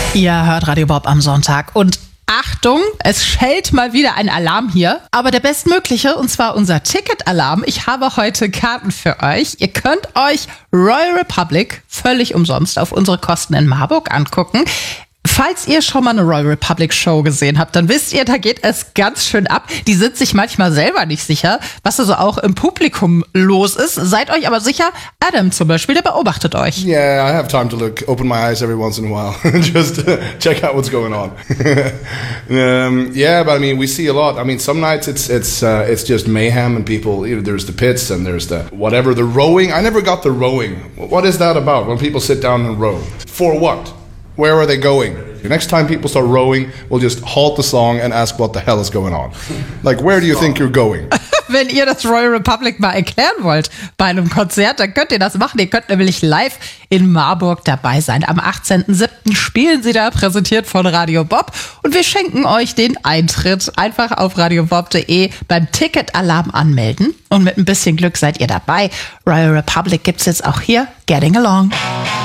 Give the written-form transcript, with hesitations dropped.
Ihr hört Radio Bob am Sonntag und Achtung, es schellt mal wieder ein Alarm hier, aber der bestmögliche, und zwar unser Ticketalarm. Ich habe heute Karten für euch. Ihr könnt euch Royal Republic völlig umsonst auf unsere Kosten in Marburg angucken. Falls ihr schon mal eine Royal Republic Show gesehen habt, dann wisst ihr, da geht es ganz schön ab. Die sind sich manchmal selber nicht sicher, was also auch im Publikum los ist. Seid euch aber sicher, Adam zum Beispiel, der beobachtet euch. Yeah, I have time to look, open my eyes every once in a while, just check out what's going on. Yeah, but I mean, we see a lot. I mean, some nights it's just mayhem and people. You know, there's the pits and there's the whatever, the rowing. I never got the rowing. What is that about? When people sit down and row, for what? Where are they going? The next time people start rowing, we'll just halt the song and ask what the hell is going on. Like, where do you think you're going? Wenn ihr das Royal Republic mal erklären wollt bei einem Konzert, dann könnt ihr das machen. Ihr könnt nämlich live in Marburg dabei sein. Am 18.07. spielen sie da, präsentiert von Radio Bob. Und wir schenken euch den Eintritt. Einfach auf radiobob.de beim Ticketalarm anmelden. Und mit ein bisschen Glück seid ihr dabei. Royal Republic gibt's jetzt auch hier. Getting Along.